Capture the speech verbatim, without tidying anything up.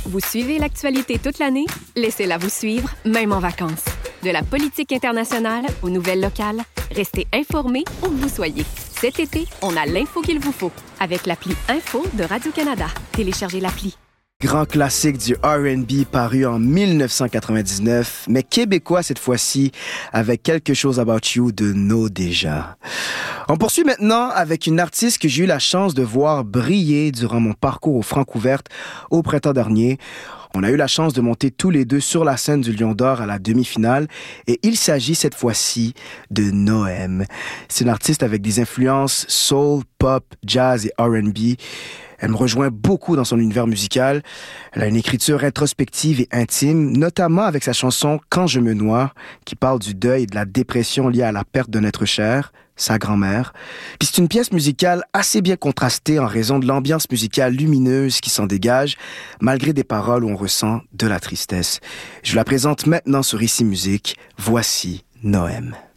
Vous suivez l'actualité toute l'année? Laissez-la vous suivre, même en vacances. De la politique internationale aux nouvelles locales, restez informés où que vous soyez. Cet été, on a l'info qu'il vous faut avec l'appli Info de Radio-Canada. Téléchargez l'appli. Grand classique du R and B paru en dix-neuf cent quatre-vingt-dix-neuf, mais québécois cette fois-ci, avec Quelque chose About You de No Déjà. On poursuit maintenant avec une artiste que j'ai eu la chance de voir briller durant mon parcours au Francouverte au printemps dernier. On a eu la chance de monter tous les deux sur la scène du Lion d'Or à la demi-finale et il s'agit cette fois-ci de Noem. C'est une artiste avec des influences soul, pop, jazz et R and B. Elle me rejoint beaucoup dans son univers musical. Elle a une écriture introspective et intime, notamment avec sa chanson « Quand je me noie », qui parle du deuil et de la dépression liée à la perte d'un être cher, sa grand-mère. Puis c'est une pièce musicale assez bien contrastée en raison de l'ambiance musicale lumineuse qui s'en dégage, malgré des paroles où on ressent de la tristesse. Je la présente maintenant sur Ici Musique. Voici Noem.